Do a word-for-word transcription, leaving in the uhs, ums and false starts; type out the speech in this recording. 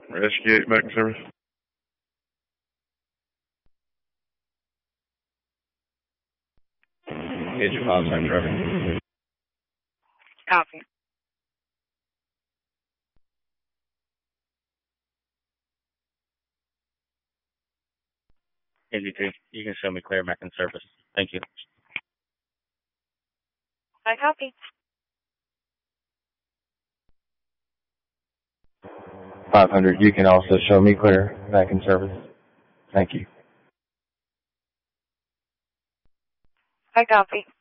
Rescue eight back in service. Get your call sign, Trevor. Copy. K Z two, you can show me clear back in service. Thank you. I copy. five hundred, you can also show me clear back in service. Thank you. I copy.